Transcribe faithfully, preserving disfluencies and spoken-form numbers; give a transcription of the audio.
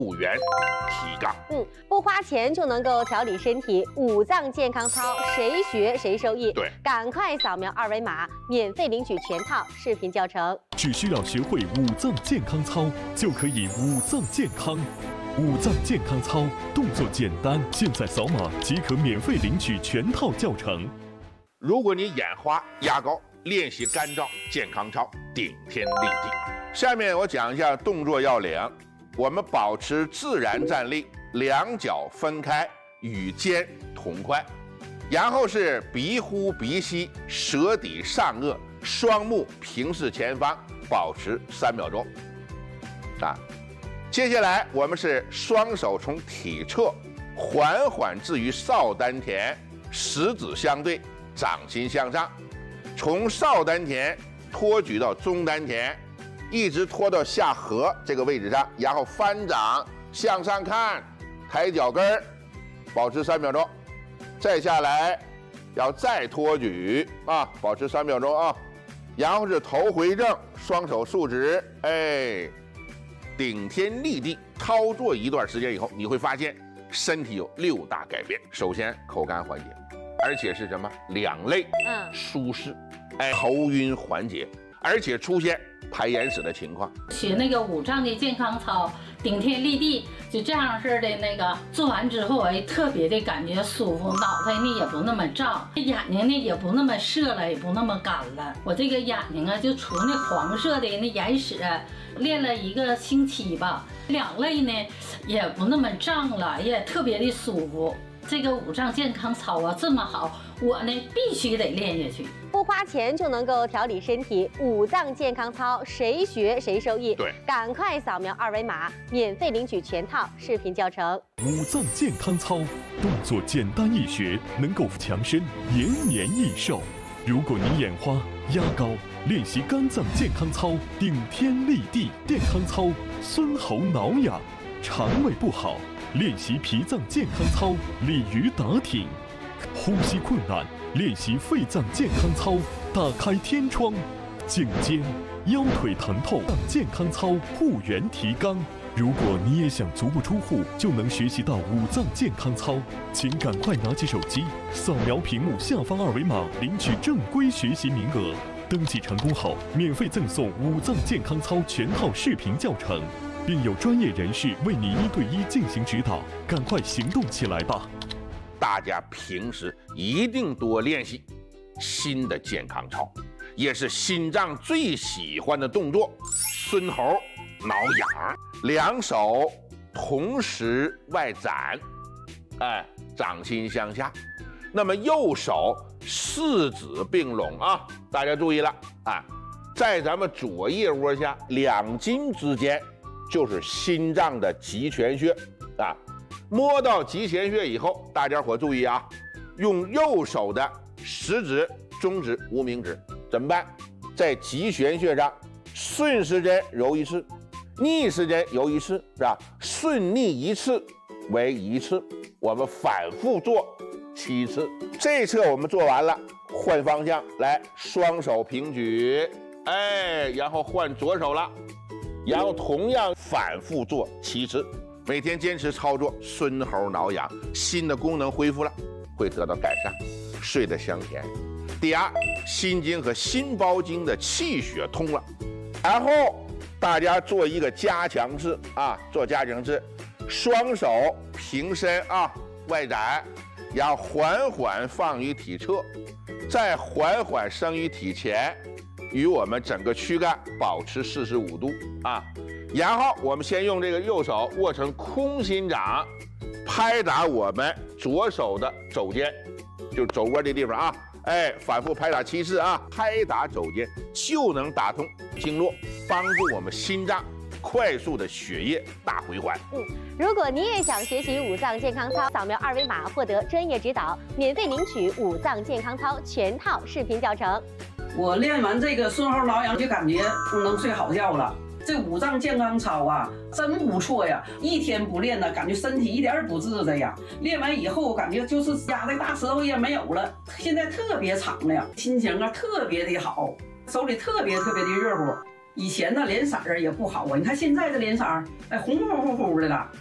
五元提杠。 嗯，不花钱就能够调理身体，五脏健康操，谁学谁受益。 对， 赶快扫描二维码，免费领取全套视频教程。 只需要学会五脏健康操，就可以五脏健康。五脏健康操动作简单，现在扫码即可免费领取全套教程。 如果你眼花、牙膏，练习干燥健康操，顶天立地。下面我讲一下动作要领。我们保持自然站立，两脚分开，与肩同宽，然后是鼻呼鼻吸，舌抵上颚，双目平视前方，保持三秒钟。啊，接下来我们是双手从体侧缓缓置于少丹田，食指相对，掌心向上，从少丹田托举到中丹田。一直拖到下颌这个位置上，然后翻掌向上看，抬脚跟儿，保持三秒钟，再下来，要再托举啊，保持三秒钟啊，然后是头回正，双手竖直，哎，顶天立地。操作一段时间以后，你会发现身体有六大改变。首先口干缓解，而且是什么？两肋嗯舒适，哎，头晕缓解，而且出现排眼屎的情况。 学那个五脏的健康操，顶天立地，就这样式的那个做完之后，哎，特别的感觉舒服，脑袋呢也不那么胀，眼睛呢也不那么涩了，也不那么干了。我这个眼睛啊，就除那黄色的那眼屎，练了一个星期吧，两肋呢也不那么胀了，也特别的舒服。这个五脏健康操啊这么好，我呢必须得练下去。 不花钱就能够调理身体，五脏健康操，谁学谁受益。 对， 赶快扫描二维码，免费领取全套视频教程。 五脏健康操动作简单易学，能够强身延年益寿。如果你眼花、压高，练习肝脏健康操，顶天立地健康操，孙喉挠痒；肠胃不好，练习脾脏健康操，鲤鱼打挺；呼吸困难，练习肺脏健康操，打开天窗；颈肩、腰腿疼痛健康操，护元提肛。如果你也想足不出户就能学习到五脏健康操，请赶快拿起手机，扫描屏幕下方二维码，领取正规学习名额。登记成功后，免费赠送五脏健康操全套视频教程，并有专业人士为你一对一进行指导。赶快行动起来吧！ 大家平时一定多练习新的健康操，也是心脏最喜欢的动作——孙喉挠痒。两手同时外展，哎，掌心向下。那么右手四指并拢啊，大家注意了啊，在咱们左腋窝下两筋之间就是心脏的极泉穴啊。摸到极泉穴以后，大家伙注意啊，用右手的食指、中指、无名指怎么办？在极泉穴上顺时针揉一次，逆时针揉一次，是吧？顺逆一次为一次，我们反复做七次。这侧我们做完了，换方向来，双手平举，哎，然后换左手了，然后同样反复做七次。每天坚持操作，孙喉挠痒，心的功能恢复了，会得到改善，睡得香甜。第二，心经和心包经的气血通了，然后大家做一个加强式啊，做加强式，双手平伸啊，外展，然后缓缓放于体侧，再缓缓升于体前，与我们整个躯干保持四十五度啊。然后我们先用这个右手握成空心掌，拍打我们左手的肘尖，就肘窝这地方啊，哎，反复拍打七次啊，拍打肘尖就能打通经络，帮助我们心脏快速的血液大回环。 嗯，如果你也想学习五脏健康操，扫描二维码获得专业指导，免费领取五脏健康操全套视频教程。 我练完这个孙喉挠痒，就感觉能睡好觉了。这五脏健康操啊，真不错呀！一天不练呢，感觉身体一点不自在呀。练完以后，感觉就是压的大石头也没有了，现在特别敞亮，心情啊特别的好，手里特别特别的热乎。 以前的脸色儿也不好啊，你看现在这脸色儿，哎，红乎乎乎的了。